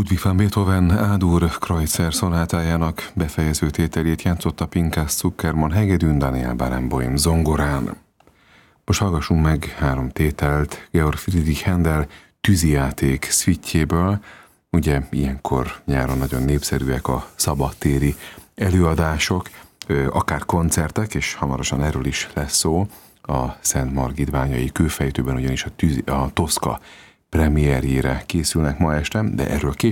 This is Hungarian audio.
Ludwig van Beethoven A-dur Kreutzer szonátájának befejező tételét játszotta Pinkas Zuckerman hegedűn, Daniel Barenboim zongorán. Most hallgassunk meg 3 tételt Georg Friedrich Händel tűzijáték szvitjéből. Ugye ilyenkor nyáron nagyon népszerűek a szabadtéri előadások, akár koncertek, és hamarosan erről is lesz szó. A Szent Margit-bányai kőfejtőben ugyanis a Toszka premierjére készülnek ma este, de erről később.